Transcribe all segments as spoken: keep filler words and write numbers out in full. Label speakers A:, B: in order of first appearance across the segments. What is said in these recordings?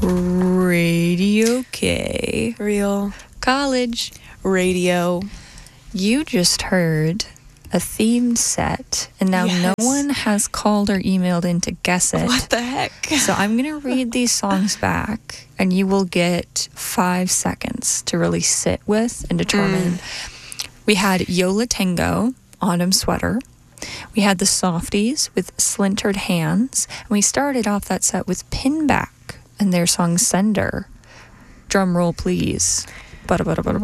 A: Radio K.
B: Real
A: College.
B: Radio.
A: You just heard a themed set, and now
B: Yes.
A: no one has called or emailed in to guess it.
B: What the heck?
A: So I'm going to read these songs back, and you will get five seconds to really sit with and determine. Mm. We had Yola Tango, Autumn Sweater. We had the Softies with Splintered Hands. And we started off that set with Pinback and their song Sender. Drum roll, please. The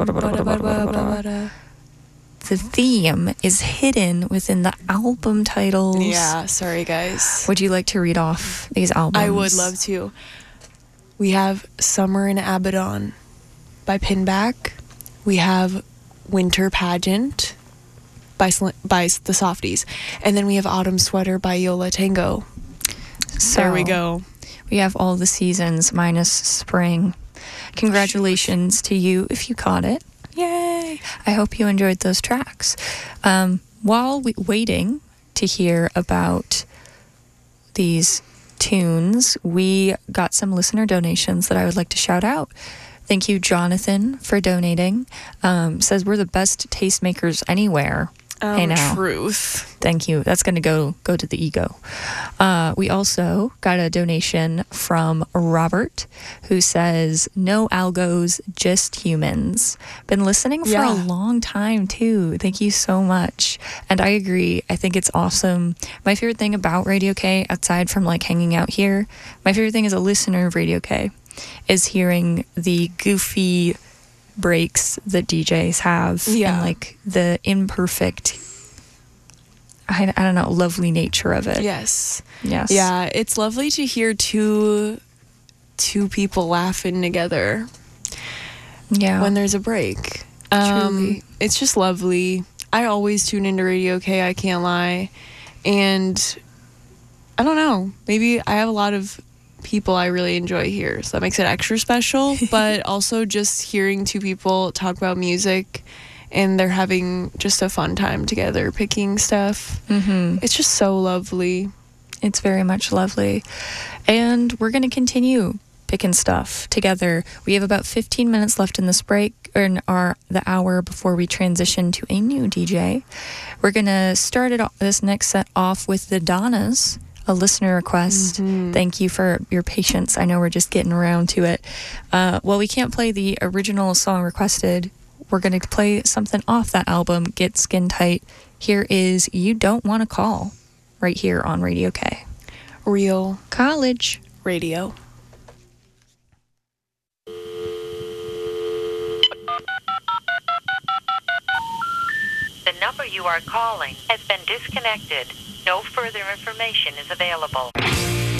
A: theme is hidden within the album titles.
B: Yeah, sorry guys.
A: Would you like to read off these albums?
B: I would love to. We have Summer in Abaddon by Pinback. We have Winter Pageant by Sl- by the Softies. And then we have Autumn Sweater by Yola Tango.
A: So,
B: there we go.
A: We have all the seasons minus spring. Congratulations to you if you caught it. Yay! I hope you enjoyed those tracks. Um, while we waiting to hear about these tunes, we got some listener donations that I would like to shout out. Thank you, Jonathan, for donating. Um, says we're the best tastemakers anywhere.
B: Um,
A: hey now.
B: Truth.
A: Thank you. That's going to go go to the ego. Uh, we also got a donation from Robert, who says, no algos, just humans. Been listening for
B: Yeah.
A: a long time, too. Thank you so much. And I agree. I think it's awesome. My favorite thing about Radio K, aside from like hanging out here, my favorite thing as a listener of Radio K is hearing the goofy breaks that D Js have,
B: yeah.
A: and like the imperfect, I, I don't know, lovely nature of it.
B: Yes.
A: Yes.
B: Yeah, it's lovely to hear two two people laughing together.
A: Yeah.
B: When there's a break.
A: Truly.
B: Um, it's just lovely. I always tune into Radio K, I can't lie. And I don't know, maybe I have a lot of people I really enjoy here, so that makes it extra special. But also just hearing two people talk about music and they're having just a fun time together picking stuff.
A: Mm-hmm.
B: It's just so lovely.
A: It's very much lovely. And we're going to continue picking stuff together. We have about fifteen minutes left in this break, or in our the hour before we transition to a new D J. We're going to start it off, this next set off with the Donnas, a listener request. Mm-hmm. Thank you for your patience. I know we're just getting around to it. Uh, well, we can't play the original song requested. We're going to play something off that album, Get Skin Tight. Here is You Don't Want to Call, right here on Radio K.
B: Real
A: College
B: Radio.
C: The number you are calling has been disconnected. No further information is available.